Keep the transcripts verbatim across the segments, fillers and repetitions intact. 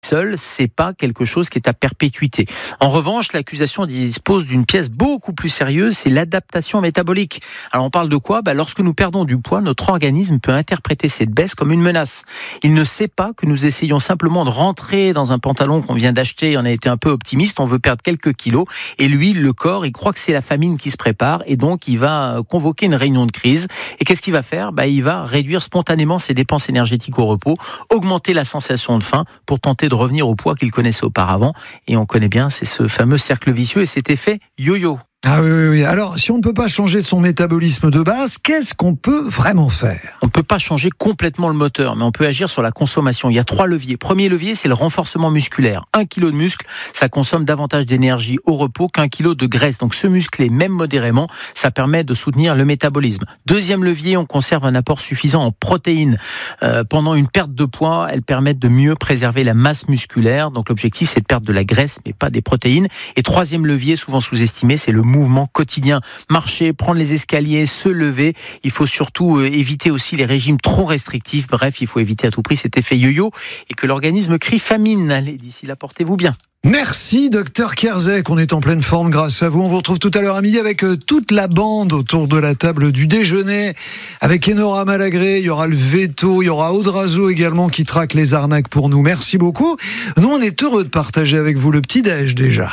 seul, c'est pas quelque chose qui est à perpétuité. En revanche, l'accusation dispose d'une pièce beaucoup plus sérieuse, c'est l'adaptation métabolique. Alors on parle de quoi ? Bah, lorsque nous perdons du poids, notre organisme peut interpréter cette baisse comme une menace. Il ne sait pas que nous essayons simplement de rentrer dans un pantalon qu'on vient d'acheter, on a été un peu optimiste, on veut perdre quelques kilos, et lui, le corps, il croit que c'est la famine qui se prépare, et donc il va convoquer une réunion de crise. Et qu'est-ce qu'il va faire ? Bah, il va réduire spontanément ses dépenses énergétiques au repos, augmenter la sensation de faim pour tenter de revenir au poids qu'il connaissait auparavant. Et on connaît bien, c'est ce fameux cercle vicieux et cet effet yo-yo. Ah oui, oui, oui. Alors, si on ne peut pas changer son métabolisme de base, qu'est-ce qu'on peut vraiment faire ? On ne peut pas changer complètement le moteur, mais on peut agir sur la consommation. Il y a trois leviers. Premier levier, c'est le renforcement musculaire. Un kilo de muscle, ça consomme davantage d'énergie au repos qu'un kilo de graisse. Donc, se muscler, même modérément, ça permet de soutenir le métabolisme. Deuxième levier, on conserve un apport suffisant en protéines. Euh, pendant une perte de poids, elles permettent de mieux préserver la masse musculaire. Donc, l'objectif, c'est de perdre de la graisse, mais pas des protéines. Et troisième levier, souvent sous-estimé, c'est le mouvement quotidien. Marcher, prendre les escaliers, se lever. Il faut surtout euh, éviter aussi les régimes trop restrictifs. Bref, il faut éviter à tout prix cet effet yo-yo et que l'organisme crie famine. Allez, d'ici là, portez-vous bien. Merci, docteur Kierzek. On est en pleine forme grâce à vous. On vous retrouve tout à l'heure à midi avec toute la bande autour de la table du déjeuner. Avec Enora Malagré, il y aura le Veto, il y aura Audrazo également qui traque les arnaques pour nous. Merci beaucoup. Nous, on est heureux de partager avec vous le petit-déj déjà.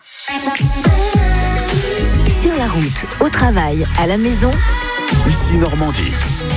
Sur la route, au travail, à la maison. Ici Normandie.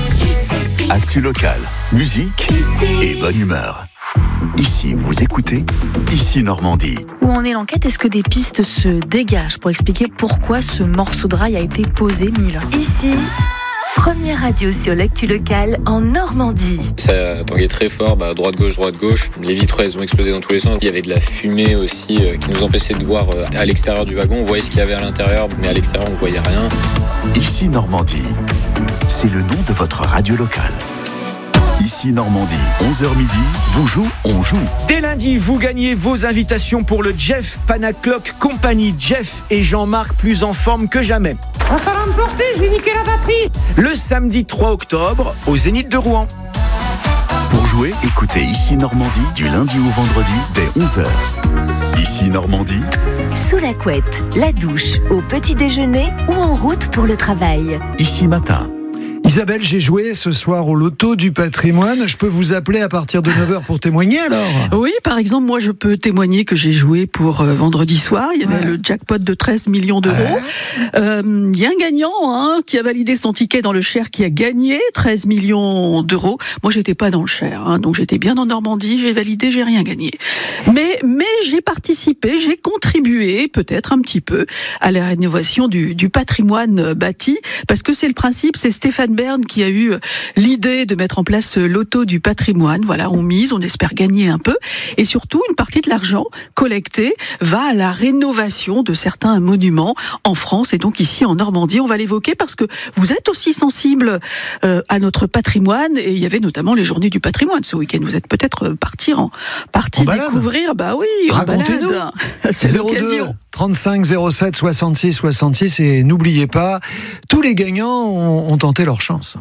Actu locale, musique et bonne humeur. Ici, vous écoutez Ici Normandie. Où en est l'enquête ? Est-ce que des pistes se dégagent pour expliquer pourquoi ce morceau de rail a été posé, Mila ? Ici, première radio sur l'actu locale en Normandie. Ça tanguait très fort, bah, droite-gauche, droite-gauche. Les vitres, elles ont explosé dans tous les sens. Il y avait de la fumée aussi euh, qui nous empêchait de voir euh, à l'extérieur du wagon. On voyait ce qu'il y avait à l'intérieur, mais à l'extérieur, on ne voyait rien. Ici Normandie, c'est le nom de votre radio locale. Ici Normandie, onze heures midi, vous jouez, on joue. Dès lundi, vous gagnez vos invitations pour le Jeff Panaclock Company. Jeff et Jean-Marc plus en forme que jamais. Va falloir me porter, je vais niquer la batterie. Le samedi trois octobre, au Zénith de Rouen. Pour jouer, écoutez Ici Normandie du lundi au vendredi dès onze heures. Ici Normandie. Sous la couette, la douche, au petit déjeuner ou en route pour le travail. Ici Matin. Isabelle, j'ai joué ce soir au loto du patrimoine. Je peux vous appeler à partir de neuf heures pour témoigner alors ? Oui, par exemple, moi je peux témoigner que j'ai joué pour euh, vendredi soir. Il y avait ouais. le jackpot de treize millions d'euros. Il ouais. euh, y a un gagnant hein, qui a validé son ticket dans le Cher qui a gagné treize millions d'euros. Moi j'étais pas dans le Cher, hein, donc j'étais bien en Normandie, j'ai validé, j'ai rien gagné. Mais, mais j'ai participé, j'ai contribué peut-être un petit peu à la rénovation du, du patrimoine bâti, parce que c'est le principe, c'est Stéphane Bern qui a eu l'idée de mettre en place ce loto du patrimoine. Voilà, on mise, on espère gagner un peu. Et surtout, une partie de l'argent collecté va à la rénovation de certains monuments en France et donc ici en Normandie. On va l'évoquer parce que vous êtes aussi sensible euh, à notre patrimoine et il y avait notamment les journées du patrimoine ce week-end. Vous êtes peut-être parti en partie découvrir. Bah oui, racontez-nous. C'est l'occasion. trente-cinq zéro sept soixante-six soixante-six et n'oubliez pas, tous les gagnants ont, ont tenté leur chance.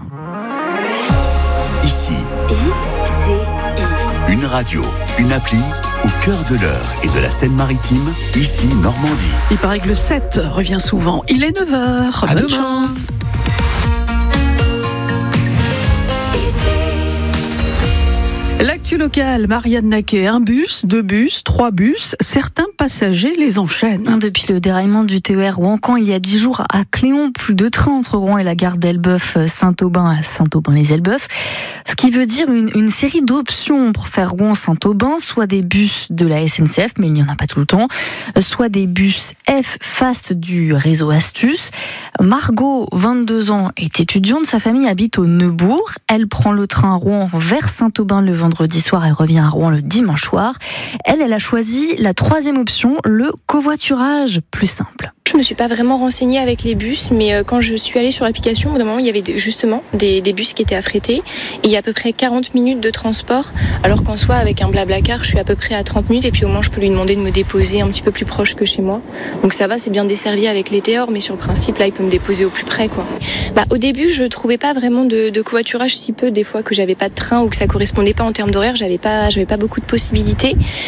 Ici, I C I. Une radio, une appli au cœur de l'heure et de la Seine-Maritime, ici Normandie. Il paraît que le sept revient souvent. Il est neuf heures. À Bonne demain. chance. L'actu locale, Marianne Naquet, un bus, deux bus, trois bus, certains passagers les enchaînent. Depuis le déraillement du T E R Rouen-Caen il y a dix jours à Cléon, plus de trains entre Rouen et la gare d'Elbeuf-Saint-Aubin à Saint-Aubin-les-Elbeuf. Ce qui veut dire une, une série d'options pour faire Rouen-Saint-Aubin, soit des bus de la S N C F, mais il n'y en a pas tout le temps, soit des bus F Fast du réseau Astuce. Margot, vingt-deux ans, est étudiante, sa famille habite au Neubourg. Elle prend le train à Rouen vers Saint-Aubin le vendredi soir et revient à Rouen le dimanche soir. Elle, elle a choisi la troisième option, le covoiturage, plus simple. Je me suis pas vraiment renseignée avec les bus, mais quand je suis allée sur l'application, au bout d'un moment, il y avait justement des, des bus qui étaient affrétés. Et il y a à peu près quarante minutes de transport, alors qu'en soi, avec un Blablacar, je suis à peu près à trente minutes. Et puis au moins, je peux lui demander de me déposer un petit peu plus proche que chez moi. Donc ça va, c'est bien desservi avec les Théor, mais sur le principe, là, il peut me déposer au plus près, quoi. Bah, au début, je trouvais pas vraiment de, de covoiturage, si peu des fois que j'avais pas de train ou que ça correspondait pas en termes d'horaire. J'avais pas, j'avais pas beaucoup de possibilités.